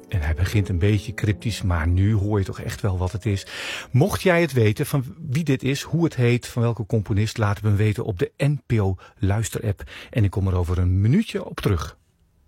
En hij begint een beetje cryptisch, maar nu hoor je toch echt wel wat het is. Mocht jij het weten van wie dit is, hoe het heet, van welke componist, laat het me weten op de NPO Luisterapp. En ik kom er over een minuutje op terug.